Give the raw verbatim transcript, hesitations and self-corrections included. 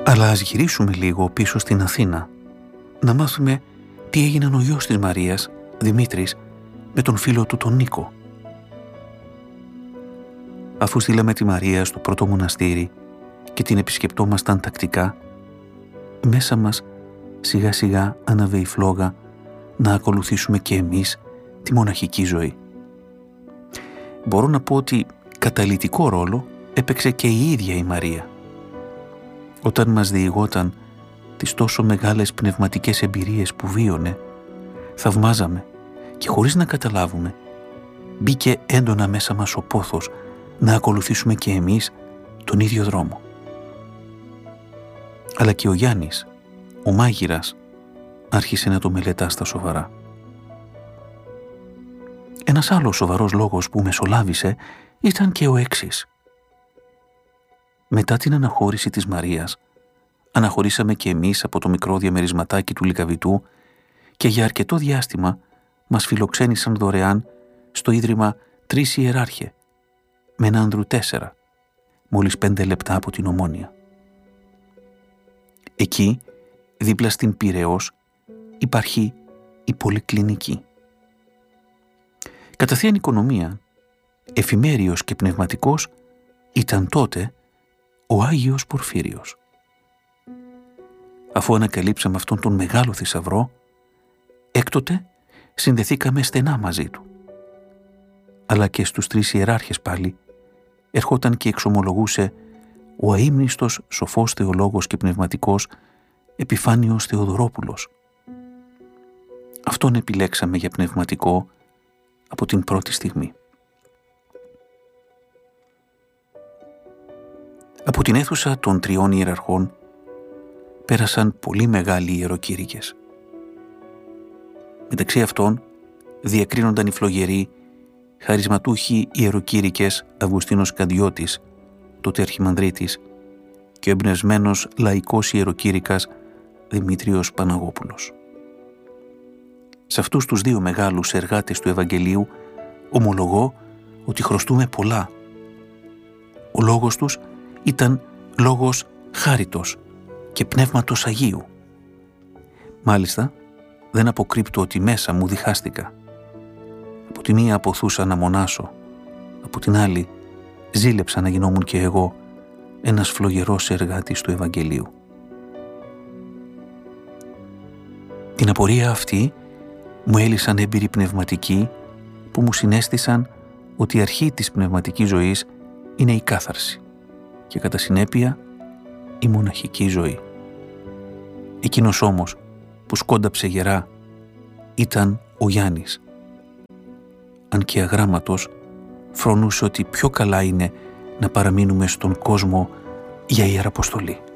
Αλλά ας γυρίσουμε λίγο πίσω στην Αθήνα, να μάθουμε τι έγιναν ο γιος της Μαρίας, Δημήτρης, με τον φίλο του τον Νίκο. Αφού στείλαμε τη Μαρία στο πρώτο μοναστήρι και την επισκεπτόμασταν τακτικά, μέσα μας σιγά σιγά άναβε η φλόγα να ακολουθήσουμε και εμείς τη μοναχική ζωή. Μπορώ να πω ότι καταλυτικό ρόλο έπαιξε και η ίδια η Μαρία. Όταν μας διηγόταν τις τόσο μεγάλες πνευματικές εμπειρίες που βίωνε, θαυμάζαμε και χωρίς να καταλάβουμε μπήκε έντονα μέσα μας ο πόθος να ακολουθήσουμε και εμείς τον ίδιο δρόμο. Αλλά και ο Γιάννης, ο μάγειρας, άρχισε να το μελετά στα σοβαρά. Ένας άλλος σοβαρός λόγος που μεσολάβησε ήταν και ο εξής. Μετά την αναχώρηση της Μαρίας, αναχωρήσαμε και εμείς από το μικρό διαμερισματάκι του Λυκαβητού και για αρκετό διάστημα μας φιλοξένησαν δωρεάν στο Ίδρυμα Τρεις Ιεράρχε, με ένα Άνδρου τέσσερα, μόλις πέντε λεπτά από την Ομόνια. Εκεί, δίπλα στην Πειραιώς, υπάρχει η Πολυκλινική. Κατά θείαν οικονομία, εφημέριος και πνευματικός ήταν τότε ο Άγιος Πορφύριος. Αφού ανακαλύψαμε αυτόν τον μεγάλο θησαυρό, έκτοτε συνδεθήκαμε στενά μαζί του. Αλλά και στους Τρεις Ιεράρχες πάλι ερχόταν και εξομολογούσε ο αείμνηστος σοφός θεολόγος και πνευματικός Επιφάνιος Θεοδωρόπουλος. Αυτόν επιλέξαμε για πνευματικό από την πρώτη στιγμή. Από την αίθουσα των τριών ιεραρχών πέρασαν πολύ μεγάλοι ιεροκήρυκες. Μεταξύ αυτών διακρίνονταν οι φλογεροί χαρισματούχοι ιεροκήρυκες Αυγουστίνος Καντιώτης, τότε αρχιμανδρίτης, και ο εμπνευσμένος λαϊκός ιεροκήρυκας Δημήτριος Παναγόπουλος. Σε αυτούς τους δύο μεγάλους εργάτες του Ευαγγελίου ομολογώ ότι χρωστούμε πολλά. Ο λόγος τους ήταν λόγος χάριτος και πνεύματος Αγίου. Μάλιστα, δεν αποκρύπτω ότι μέσα μου διχάστηκα. Από τη μία αποθούσα να μονάσω, από την άλλη ζήλεψα να γινόμουν και εγώ ένας φλογερός εργάτης του Ευαγγελίου. Την απορία αυτή μου έλυσαν έμπειροι πνευματικοί που μου συνέστησαν ότι η αρχή της πνευματικής ζωής είναι η κάθαρση και κατά συνέπεια η μοναχική ζωή. Εκείνος όμως που σκόνταψε γερά ήταν ο Γιάννης. Αν και αγράμματος, φρονούσε ότι πιο καλά είναι να παραμείνουμε στον κόσμο για ιεραποστολή.